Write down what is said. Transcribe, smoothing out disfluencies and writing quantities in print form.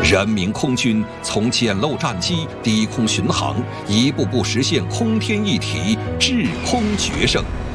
人民空军从简陋战机、低空巡航，一步步实现空天一体、制空决胜。